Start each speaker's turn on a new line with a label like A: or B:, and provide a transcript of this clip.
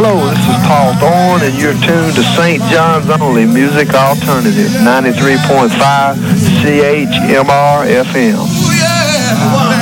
A: hello, this is Paul Thorne, and you're tuned to St. John's Only Music Alternative, 93.5 CHMR FM.